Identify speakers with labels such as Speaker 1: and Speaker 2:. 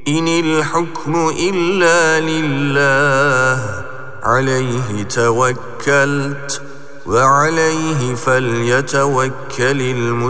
Speaker 1: إن الحكم إلا لله عليه توكلت وعليه فليتوكل المتوكلون.